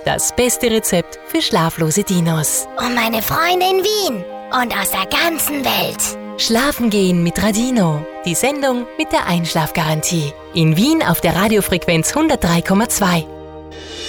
Das beste Rezept für schlaflose Dinos. Und meine Freunde in Wien und aus der ganzen Welt. Schlafen gehen mit Radino. Die Sendung mit der Einschlafgarantie. In Wien auf der Radiofrequenz 103,2.